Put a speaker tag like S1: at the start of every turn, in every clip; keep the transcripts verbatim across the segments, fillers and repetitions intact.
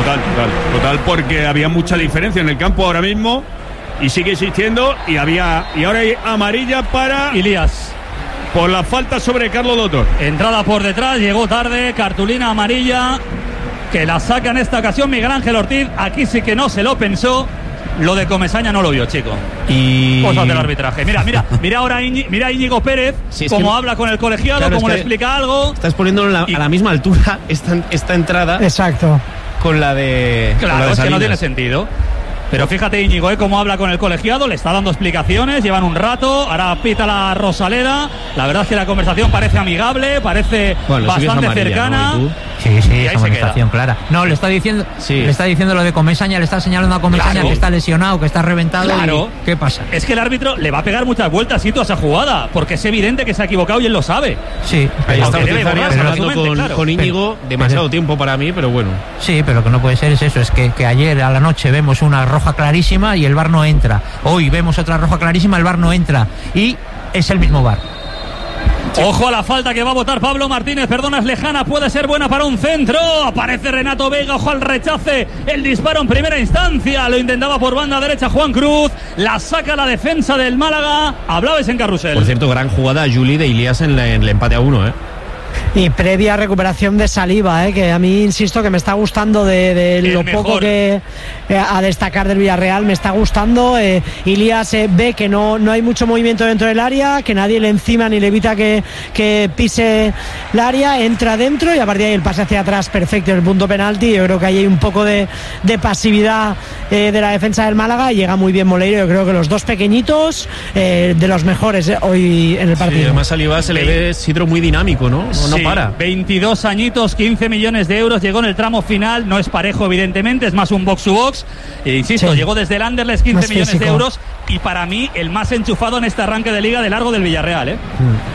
S1: Total, total, total, porque había mucha diferencia en el campo ahora mismo y sigue existiendo, y había y ahora hay amarilla para
S2: Ilías
S1: por la falta sobre Carlos Doctor.
S2: Entrada por detrás, llegó tarde, cartulina amarilla que la saca en esta ocasión Miguel Ángel Ortiz. Aquí sí que no se lo pensó. Lo de Comesaña no lo vio, chico.
S3: Y
S2: cosas del arbitraje. Mira, mira, mira ahora Íñigo, mira Íñigo Pérez, sí, cómo que... habla con el colegiado, claro, cómo le explica algo.
S3: Estás poniéndolo la, y... a la misma altura esta, esta entrada.
S4: Exacto.
S3: Con la de.
S2: Claro,
S3: la de
S2: es que no tiene sentido. Pero fíjate Íñigo, ¿eh? Cómo habla con el colegiado, le está dando explicaciones, llevan un rato, ahora pita la Rosaleda. La verdad es que la conversación parece amigable, parece bueno, bastante amarilla, cercana.
S5: ¿no? Sí, sí, es amonestación clara. No, le está diciendo, sí. le está diciendo lo de Comesaña, le está señalando a Comesaña claro. que está lesionado, que está reventado.
S2: Claro.
S5: Y, ¿qué pasa?
S2: Es que el árbitro le va a pegar muchas vueltas a esa jugada, porque es evidente que se ha equivocado y él lo sabe.
S3: Sí, ahí está hablando con, claro. con Íñigo, pero, demasiado pero, tiempo para mí, pero bueno.
S5: Sí, pero que no puede ser es eso, es que, que ayer a la noche vemos una roja clarísima y el V A R no entra. Hoy vemos otra roja clarísima, el V A R no entra. Y es el mismo V A R.
S2: Ojo a la falta que va a votar Pablo Martínez, perdona, es lejana, puede ser buena para un centro. Aparece Renato Vega, ojo al rechace, el disparo en primera instancia, lo intentaba por banda derecha Juan Cruz, la saca la defensa del Málaga. Hablabais en Carrusel.
S3: Por cierto, gran jugada Juli de Ilías en, en el empate a uno, ¿eh?
S4: Y previa recuperación de Saliba, ¿eh? Que a mí, insisto, que me está gustando de, de lo mejor. poco que eh, a destacar del Villarreal, me está gustando. eh, Ilías eh, ve que no, no hay mucho movimiento dentro del área, que nadie le encima ni le evita que, que pise el área, entra dentro y a partir de ahí el pase hacia atrás perfecto en el punto penalti. Yo creo que ahí hay un poco de, de pasividad eh, de la defensa del Málaga y llega muy bien Moleiro. Yo creo que los dos pequeñitos eh, de los mejores eh, hoy en el partido.
S3: Sí, además Saliba se le ve Sidro muy dinámico, ¿no? No,
S2: sí,
S3: para.
S2: veintidós añitos, quince millones de euros, llegó en el tramo final, no es parejo evidentemente, es más un box to box, e insisto, sí. llegó desde el Anderlecht, quince más millones físico. de euros, y para mí el más enchufado en este arranque de liga de largo del Villarreal, ¿eh?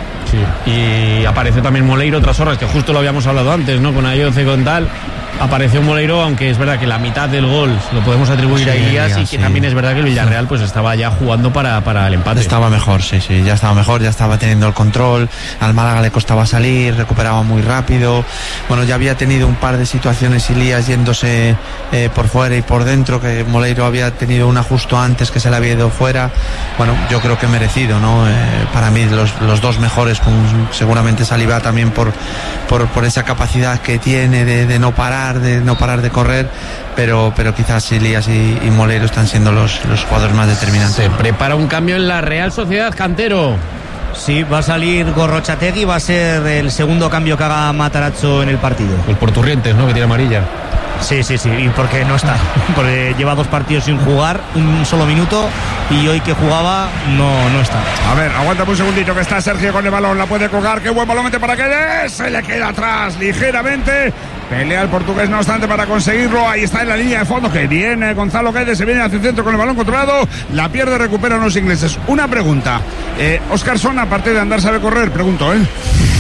S3: Sí. Y apareció también Moleiro otras horas, que justo lo habíamos hablado antes, ¿no? Con Ayoce, con tal. Apareció Moleiro, aunque es verdad que la mitad del gol lo podemos atribuir sí, a Ilías y que sí. también es verdad que el Villarreal pues estaba ya jugando para, para el empate.
S6: Estaba mejor, sí, sí, ya estaba mejor, ya estaba teniendo el control, al Málaga le costaba salir, recuperaba muy rápido, bueno, ya había tenido un par de situaciones Ilías yéndose eh, por fuera y por dentro, que Moleiro había tenido una justo antes que se le había ido fuera, bueno, yo creo que merecido, ¿no? Eh, para mí los, los dos mejores, con seguramente Saliba también por, por, por esa capacidad que tiene de, de no parar, de no parar de correr, pero, pero quizás Ilías y, y Moleiro están siendo los, los jugadores más determinantes.
S3: Se prepara un cambio en la Real Sociedad, Cantero.
S7: Sí, va a salir Gorrochategui, va a ser el segundo cambio que haga Matarazzo en el partido.
S3: El Porturrientes, ¿no? Que tiene amarilla.
S7: Sí, sí, sí, y porque no está, porque lleva dos partidos sin jugar, un solo minuto, y hoy que jugaba no, no está.
S8: A ver, aguanta un segundito que está Sergio con el balón, la puede colgar, qué buen balón mete para que se le queda atrás ligeramente. Pelea el portugués, no obstante, para conseguirlo. Ahí está en la línea de fondo, que viene Gonzalo Guedes, se viene hacia el centro con el balón controlado. La pierde, recuperan los ingleses. Una pregunta. Eh, Óscarson, aparte de andar, sabe correr, pregunto, ¿eh?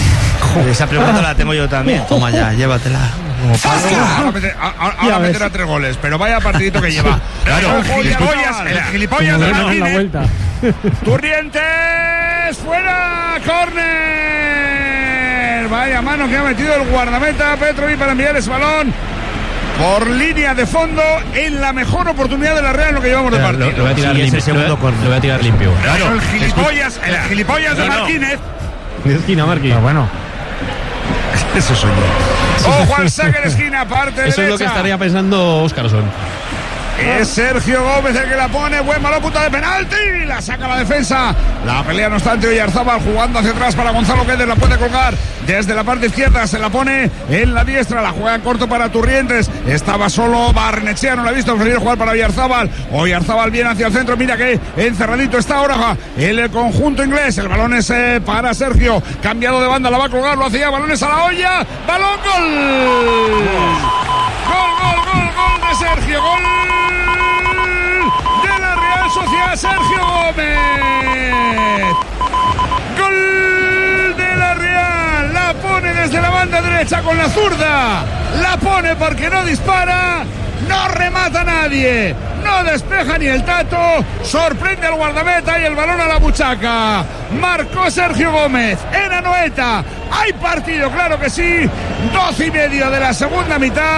S7: Esa pregunta la tengo yo también.
S6: Toma ya, llévatela.
S8: Ahora, meter, ahora meterá tres goles, pero vaya partidito que lleva.
S3: Claro,
S8: el gilipollas, el gilipollas de Martínez. Turrientes, fuera, córner. Vaya mano que ha metido el guardameta Petrovic para enviar ese balón por línea de fondo en la mejor oportunidad de la Real en lo que llevamos de partido.
S3: Lo, lo voy a tirar, sí, limpio, lo, lo voy a tirar limpio.
S8: Claro, el gilipollas, el gilipollas de no, Martínez.
S3: De esquina, Marquí.
S5: Pero bueno.
S8: Eso soy yo. Ojo al saque de esquina, parte
S3: Eso
S8: derecha.
S3: es lo que estaría pensando Óscarson.
S8: Es Sergio Gómez el que la pone, buen balón, punta de penalti, la saca la defensa, la pelea no obstante Oyarzábal jugando hacia atrás para Gonzalo Guedes, la puede colgar desde la parte izquierda, se la pone en la diestra, la juega en corto para Turrientes, estaba solo Barnechea, no la ha visto, prefiere jugar para Oyarzábal, Oyarzábal viene hacia el centro, mira que encerradito está ahora el conjunto inglés, el balón es eh, para Sergio, cambiado de banda, la va a colgar, lo hacía, balones a la olla, balón, gol, gol, gol, gol, gol de Sergio, gol de la Real Sociedad, Sergio Gómez, gol de la Real, la pone desde la banda derecha con la zurda, la pone porque no dispara, no remata nadie, no despeja ni el tato, sorprende al guardameta y el balón a la buchaca, marcó Sergio Gómez en Anoeta, hay partido, claro que sí, doce y medio de la segunda mitad.